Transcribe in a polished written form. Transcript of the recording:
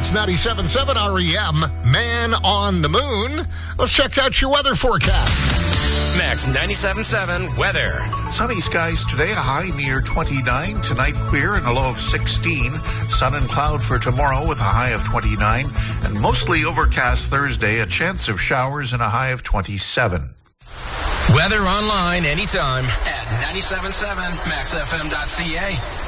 Max 97.7 REM, Man on the Moon. Let's check out your weather forecast. Max 97.7 weather. Sunny skies today, a high near 29. Tonight clear and a low of 16. Sun and cloud for tomorrow with a high of 29. And mostly overcast Thursday, a chance of showers and a high of 27. Weather online anytime at 97.7maxfm.ca.